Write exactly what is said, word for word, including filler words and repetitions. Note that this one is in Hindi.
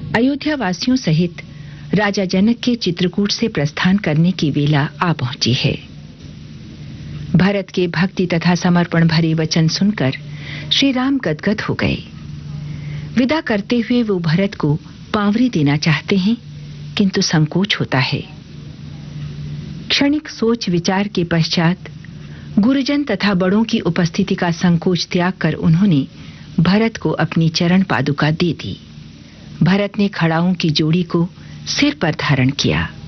अयोध्या वासियों सहित राजा जनक के चित्रकूट से प्रस्थान करने की वेला आ पहुंची है। भरत के भक्ति तथा समर्पण भरे वचन सुनकर श्री राम गदगद हो गए। विदा करते हुए वो भरत को पांवरी देना चाहते हैं, किंतु संकोच होता है। क्षणिक सोच विचार के पश्चात गुरुजन तथा बड़ों की उपस्थिति का संकोच त्याग कर उन्होंने भरत को अपनी चरण पादुका दे दी। भरत ने खड़ाओं की जोड़ी को सिर पर धारण किया।